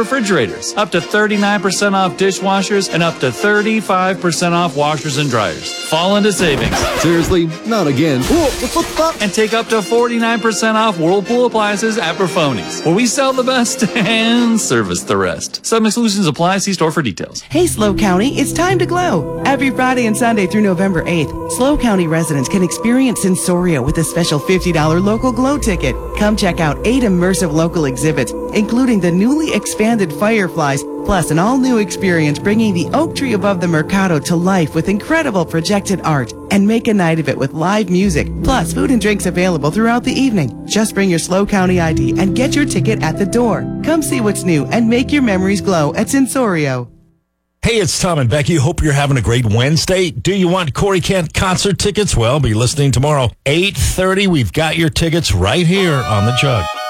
refrigerators, up to 39% off dishwashers, and up to 35% off washers and dryers. Fall into savings. Seriously? Not again. And take up to 49% off Whirlpool appliances at Perfoni's, where we sell the best and service the rest. Some exclusions apply. See store for details. Hey, SLO County, it's time to glow. Every Friday and Sunday through November 8th, SLO County residents can experience Sensoria with a special $50 local glow ticket. Come check out 8 immersive local exhibits, including the newly expanded Fireflies, plus an all-new experience bringing the oak tree above the Mercado to life with incredible projected art. And make a night of it with live music, plus food and drinks available throughout the evening. Just bring your SLO County ID and get your ticket at the door. Come see what's new and make your memories glow at Sensorio. Hey, it's Tom and Becky. Hope you're having a great Wednesday. Do you want Corey Kent concert tickets? Well, be listening tomorrow, 8:30. We've got your tickets right here on The Jug.